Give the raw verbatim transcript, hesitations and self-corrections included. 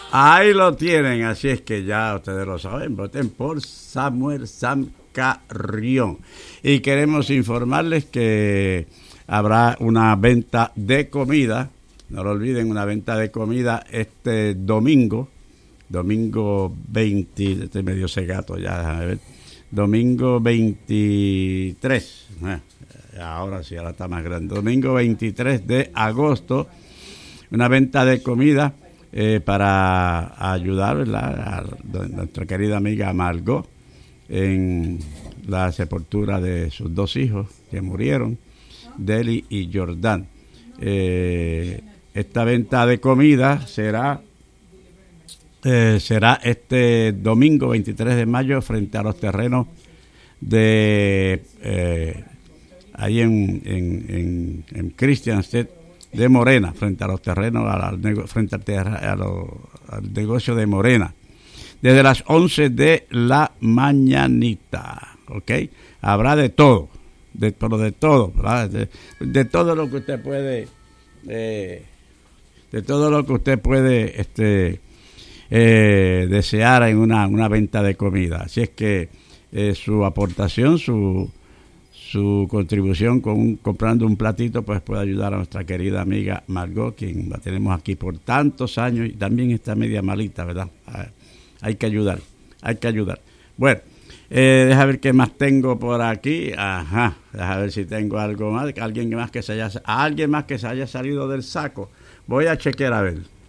Ahí lo tienen, así es que ya ustedes lo saben, voten por Samuel Sam Carrión. Y queremos informarles que habrá una venta de comida, no lo olviden, una venta de comida este domingo, domingo veinte, estoy medio cegato ya, déjame ver, domingo veintitrés, eh, ahora sí, ahora está más grande, domingo veintitrés de agosto, una venta de comida eh, para ayudar, ¿verdad?, a nuestra querida amiga Margot en la sepultura de sus dos hijos que murieron, Deli y Jordán. Eh, esta venta de comida será eh, será este domingo veintitrés de mayo frente a los terrenos de eh, ahí en en, en, en Christiansted de Morena, frente a los terrenos al, al, frente al, terra, a lo, al negocio de Morena, desde las once de la mañanita, ¿ok? Habrá de todo, de, pero de todo, de, de todo lo que usted puede, eh, de todo lo que usted puede este, eh, desear en una, una venta de comida. Así es que eh, su aportación, su su contribución con un, comprando un platito, pues puede ayudar a nuestra querida amiga Margot, quien la tenemos aquí por tantos años y también está media malita, ¿verdad? Hay que ayudar, hay que ayudar. Bueno, eh, deja ver qué más tengo por aquí. Ajá, deja ver si tengo algo más, alguien más que se haya, alguien más que se haya salido del saco. Voy a chequear a ver.